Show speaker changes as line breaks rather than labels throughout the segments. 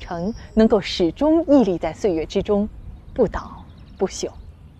城能够始终屹立在岁月之中，不倒不朽。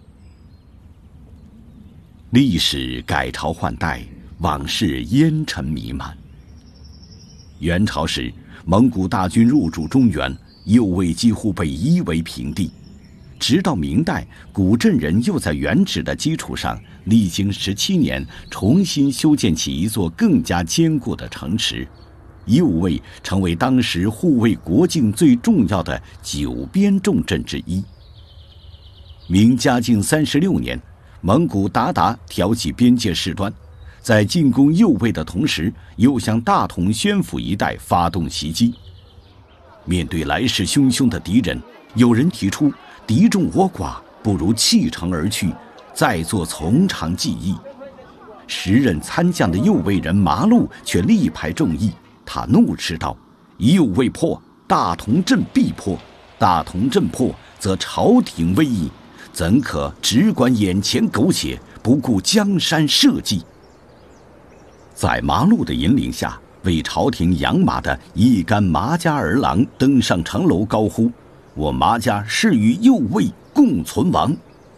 历史改朝换代，往事烟尘弥漫。元朝时，蒙古大军入驻中原，右卫几乎被夷为平地。直到明代，古镇人又在原址的基础上，历经17年，重新修建起一座更加坚固的城池。右卫成为当时护卫国境最重要的9边重镇之一。明嘉靖36年，蒙古鞑靼挑起边界事端，在进攻右卫的同时，又向大同宣府一带发动袭击。面对来势汹汹的敌人，有人提出敌众我寡，不如弃城而去，再做从长计议。时任参将的右卫人麻禄却力排众议，他怒斥道：右卫破，大同镇必破；大同镇破，则朝廷危矣，怎可只管眼前苟且，不顾江山社稷？在麻禄的引领下，为朝廷养马的一干麻家儿郎登上城楼，高呼：我麻家誓与右卫共存亡。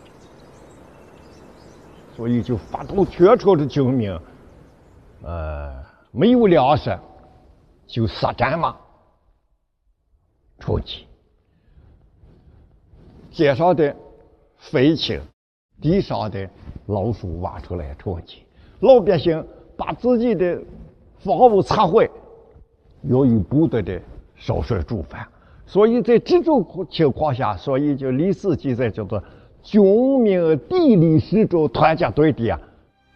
所以就发动全朝的救命，没有粮食，就杀战马充饥。街上的废弃，地上的老鼠挖出来充饥，老百姓把自己的房屋拆毁，要与部队的烧水煮饭。所以在这种情况下，所以就历史记载叫做军民地理始终团结对敌啊。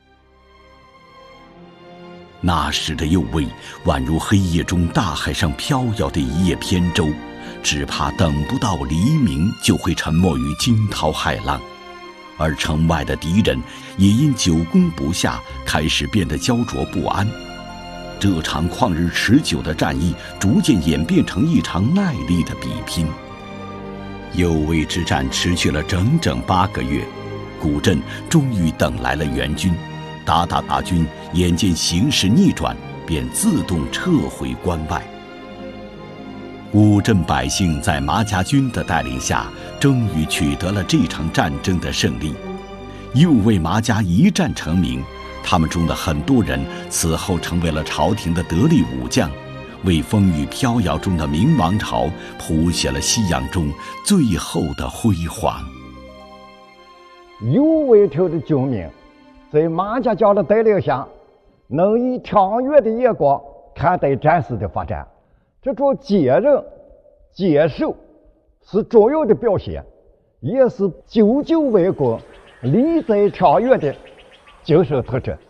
那时的右卫宛如黑夜中大海上飘摇的一叶扁舟，只怕等不到黎明就会沉没于惊涛骇浪。而城外的敌人也因久攻不下，开始变得焦灼不安。这场旷日持久的战役逐渐演变成一场耐力的比拼。右卫之战持续了整整8个月，古镇终于等来了援军。鞑靼大军眼见形势逆转，便自动撤回关外。古镇百姓在麻家军的带领下，终于取得了这场战争的胜利。右卫麻家一战成名，他们中的很多人此后成为了朝廷的得力武将，为风雨飘摇中的明王朝谱写了夕阳中最后的辉煌。
右卫朝的军民在麻家将的带领下，能以长远的眼光看待战事的发展，这种坚韧坚守是重要的表现，也是久久为国立在长远的精神特征。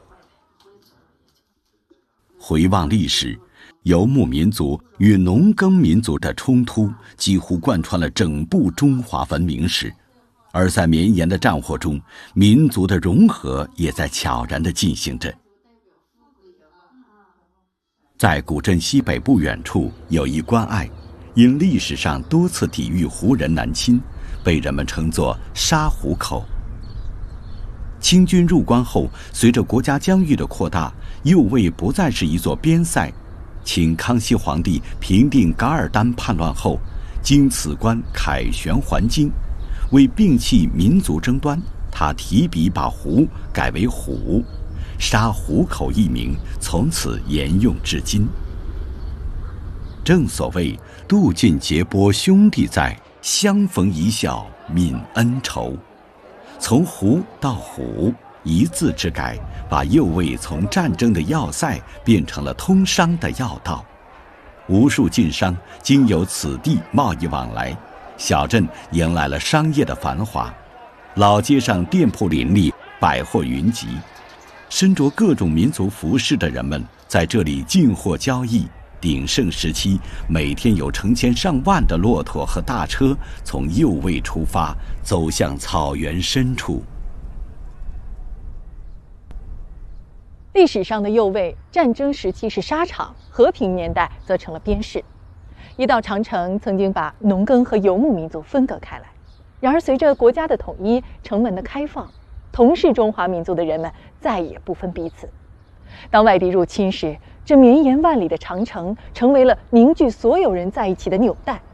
回望历史，游牧民族与农耕民族的冲突几乎贯穿了整部中华文明史，而在绵延的战火中，民族的融合也在悄然地进行着。在古镇西北不远处有一关隘，因历史上多次抵御胡人南侵，被人们称作沙湖口。清军入关后，随着国家疆域的扩大，右卫不再是一座边塞。清康熙皇帝平定噶尔丹叛乱后，经此关凯旋还京，为摒弃民族争端，他提笔把湖改为虎，沙湖口一名从此沿用至今。正所谓杜俊杰波兄弟在，相逢一笑泯恩仇。从湖到虎，一字之改，把右卫从战争的要塞变成了通商的要道。无数晋商经由此地贸易往来，小镇迎来了商业的繁华，老街上店铺林立，百货云集。身着各种民族服饰的人们在这里进货交易。鼎盛时期，每天有成千上万的骆驼和大车从右卫出发，走向草原深处。
历史上的右卫，战争时期是沙场，和平年代则成了边市。一道长城曾经把农耕和游牧民族分隔开来，然而随着国家的统一，城门的开放，同是中华民族的人们再也不分彼此。当外敌入侵时，这绵延万里的长城成为了凝聚所有人在一起的纽带。